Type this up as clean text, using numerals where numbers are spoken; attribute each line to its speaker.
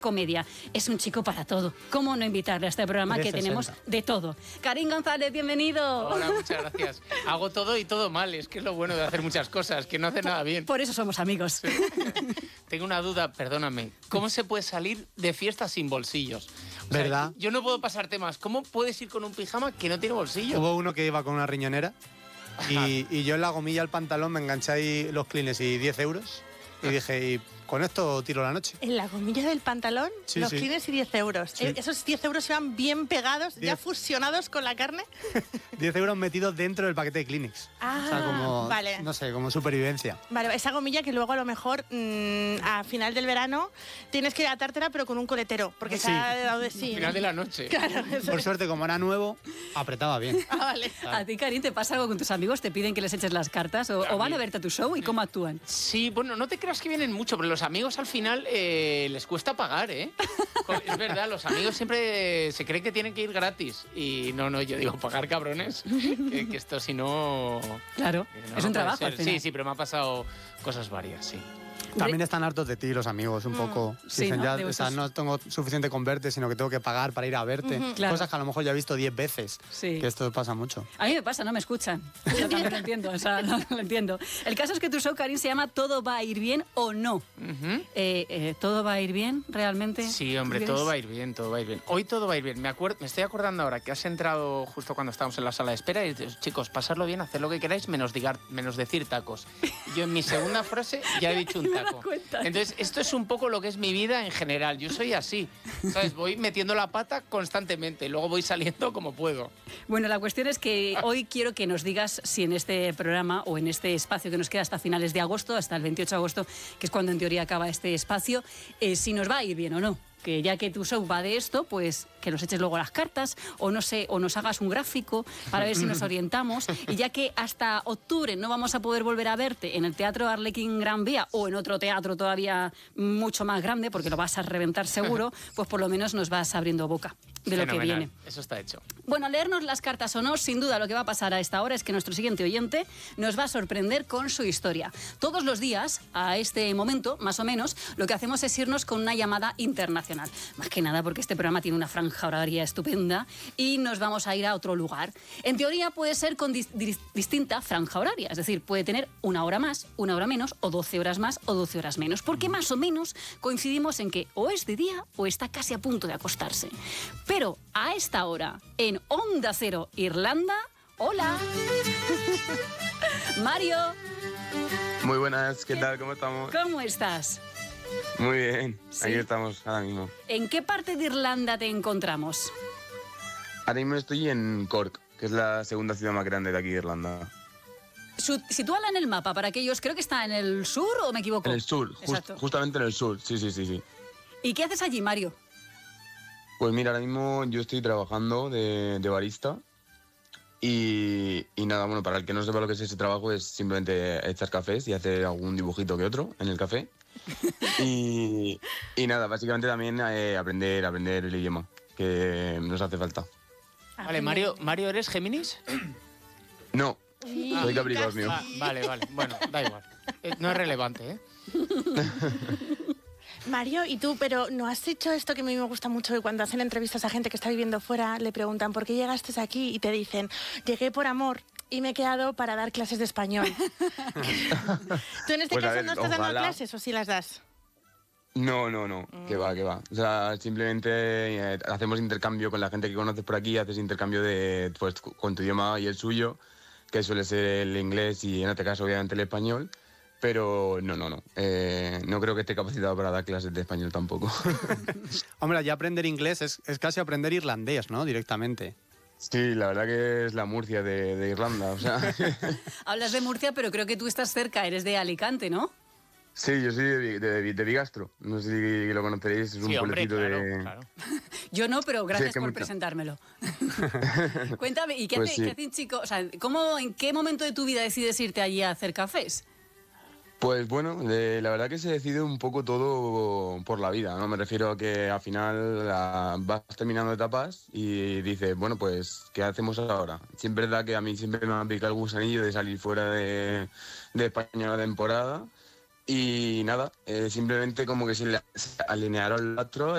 Speaker 1: comedia. Es un chico para todo. ¿Cómo no invitarle a este programa que tenemos de todo? Karim González, bienvenido.
Speaker 2: Hola, muchas gracias. Hago todo y todo mal, es que es lo bueno de hacer muchas cosas, que no hace nada bien.
Speaker 1: Por eso somos amigos.
Speaker 2: Sí. Tengo una duda, perdóname. ¿Cómo se puede salir de fiesta sin bolsillos? O sea,
Speaker 3: ¿verdad?
Speaker 2: Yo no puedo pasar temas. ¿Cómo puedes ir con un pijama que no tiene bolsillo?
Speaker 3: Hubo uno que iba con una riñonera y yo en la gomilla del pantalón me enganché ahí los clines y 10 euros y dije, y con esto tiro la noche.
Speaker 4: En la gomilla del pantalón,
Speaker 3: Sí,
Speaker 4: los
Speaker 3: sí.
Speaker 4: clines y 10 euros.
Speaker 3: Sí.
Speaker 4: Esos 10 euros iban bien pegados, ya
Speaker 3: 10.
Speaker 4: fusionados con la carne.
Speaker 3: 10 euros metidos dentro del paquete de Kleenex.
Speaker 4: Ah,
Speaker 3: O sea, como,
Speaker 4: vale.
Speaker 3: no sé, como supervivencia.
Speaker 4: Vale, esa gomilla que luego a lo mejor a final del verano tienes que atártela pero con un coletero, porque
Speaker 3: Sí.
Speaker 4: se ha dado de sí.
Speaker 2: Final de la noche.
Speaker 4: Claro, eso
Speaker 3: Por
Speaker 4: es.
Speaker 3: suerte, como era nuevo, apretaba bien.
Speaker 4: Ah, vale.
Speaker 1: ¿A ti, Karim, te pasa algo con tus amigos? ¿Te piden que les eches las cartas? ¿O van a verte a tu show y cómo actúan?
Speaker 2: Sí, bueno, no te creas que vienen mucho, pero los amigos al final les cuesta pagar, ¿eh? Es verdad, los amigos siempre se creen que tienen que ir gratis. Y no, yo digo, pagar cabrones, que esto si no...
Speaker 1: Claro,
Speaker 2: no
Speaker 1: es un
Speaker 2: puede
Speaker 1: trabajo
Speaker 2: ser.
Speaker 1: al final.
Speaker 2: Sí, pero me ha pasado cosas varias, sí.
Speaker 3: También están hartos de ti los amigos, un poco.
Speaker 1: Sí,
Speaker 3: Dicen,
Speaker 1: ¿no?
Speaker 3: ya,
Speaker 1: De
Speaker 3: o sea,
Speaker 1: esos-
Speaker 3: no tengo suficiente con verte, sino que tengo que pagar para ir a verte.
Speaker 1: Claro.
Speaker 3: Cosas que a lo mejor ya he visto 10 veces.
Speaker 1: Sí.
Speaker 3: Que esto pasa mucho.
Speaker 1: A mí me pasa, no me escuchan. Yo también lo entiendo, o sea, no lo entiendo. El caso es que tu show, Karim, se llama ¿Todo va a ir bien o no?
Speaker 2: Ujú.
Speaker 1: ¿Todo va a ir bien realmente?
Speaker 2: Sí, hombre, todo va a ir bien, todo va a ir bien. Hoy todo va a ir bien. Me estoy acordando ahora que has entrado justo cuando estábamos en la sala de espera y dices, chicos, pasarlo bien, hacer lo que queráis, menos decir tacos. Yo en mi segunda frase ya he dicho un
Speaker 1: Me he dado
Speaker 2: taco.
Speaker 1: cuenta.
Speaker 2: Entonces, esto es un poco lo que es mi vida en general. Yo soy así, ¿sabes? Voy metiendo la pata constantemente y luego voy saliendo como puedo.
Speaker 1: Bueno, la cuestión es que hoy quiero que nos digas si en este programa o en este espacio que nos queda hasta finales de agosto, hasta el 28 de agosto, que es cuando en teoría acaba este espacio, si nos va a ir bien o no. Que ya que tu show va de esto, pues que nos eches luego las cartas o no sé, o nos hagas un gráfico para ver si nos orientamos. Y ya que hasta octubre no vamos a poder volver a verte en el Teatro Arlequín Gran Vía o en otro teatro todavía mucho más grande, porque lo vas a reventar seguro, pues por lo menos nos vas abriendo boca de lo que
Speaker 2: Fenomenal.
Speaker 1: viene.
Speaker 2: Eso está hecho.
Speaker 1: Bueno, leernos las cartas o no, sin duda lo que va a pasar a esta hora es que nuestro siguiente oyente nos va a sorprender con su historia. Todos los días, a este momento, más o menos, lo que hacemos es irnos con una llamada internacional. Más que nada porque este programa tiene una franja horaria estupenda y nos vamos a ir a otro lugar. En teoría puede ser con distinta franja horaria, es decir, puede tener una hora más, una hora menos, o 12 horas más o 12 horas menos, porque más o menos coincidimos en que o es de día o está casi a punto de acostarse. Pero a esta hora, en Onda Cero, Irlanda, ¡hola! Mario,
Speaker 5: Muy buenas, ¿qué tal? ¿Cómo estamos?
Speaker 1: ¿cómo estás?
Speaker 5: Muy bien,
Speaker 1: Sí.
Speaker 5: aquí estamos ahora mismo.
Speaker 1: ¿En qué parte de Irlanda te encontramos?
Speaker 5: Ahora mismo estoy en Cork, que es la segunda ciudad más grande de aquí de Irlanda.
Speaker 1: Sitúala en el mapa para aquellos, creo que está en el sur o me equivoco.
Speaker 5: En el sur,
Speaker 1: Exacto.
Speaker 5: justamente en el sur, sí.
Speaker 1: ¿Y qué haces allí, Mario?
Speaker 5: Pues mira, ahora mismo yo estoy trabajando de barista y nada, bueno, para el que no sepa lo que es ese trabajo es simplemente echar cafés y hacer algún dibujito que otro en el café. y nada, básicamente también aprender el idioma, que nos hace falta.
Speaker 2: Vale, Mario, ¿eres Géminis?
Speaker 5: No,
Speaker 4: Sí,
Speaker 5: soy Capricornio.
Speaker 2: Vale. Bueno, da igual. No es relevante, ¿eh?
Speaker 4: Mario, ¿y tú? Pero ¿no has hecho esto que a mí me gusta mucho? Que cuando hacen entrevistas a gente que está viviendo fuera, le preguntan ¿por qué llegaste aquí? Y te dicen, llegué por amor y me he quedado para dar clases de español. ¿Tú en este
Speaker 5: Pues a
Speaker 4: caso
Speaker 5: ver,
Speaker 4: no estás dando
Speaker 5: ojalá.
Speaker 4: clases o sí las das?
Speaker 5: No, que va. O sea, simplemente hacemos intercambio con la gente que conoces por aquí, haces intercambio de, pues, con tu idioma y el suyo, que suele ser el inglés y en este caso obviamente el español, pero no. No creo que esté capacitado para dar clases de español tampoco.
Speaker 3: Hombre, ya aprender inglés es casi aprender irlandés, ¿no? Directamente.
Speaker 5: Sí, la verdad que es la Murcia de Irlanda, o sea...
Speaker 1: Hablas de Murcia, pero creo que tú estás cerca, eres de Alicante, ¿no?
Speaker 5: Sí, yo soy de Bigastro, no sé si lo conoceréis, es un
Speaker 2: Sí, hombre,
Speaker 5: pueblecito de...
Speaker 2: claro.
Speaker 1: Yo no, pero gracias
Speaker 5: que
Speaker 1: por
Speaker 5: mucho.
Speaker 1: presentármelo. Cuéntame, ¿y qué
Speaker 5: Pues
Speaker 1: hace,
Speaker 5: sí.
Speaker 1: qué hace un chico? O sea, ¿en qué momento de tu vida decides irte allí a hacer cafés?
Speaker 5: Pues bueno, la verdad que se decide un poco todo por la vida, ¿no? Me refiero a que al final vas terminando etapas y dices, bueno, pues, ¿qué hacemos ahora? Siempre es verdad que a mí siempre me ha picado el gusanillo de salir fuera de España una temporada y nada, simplemente como que se alinearon los astros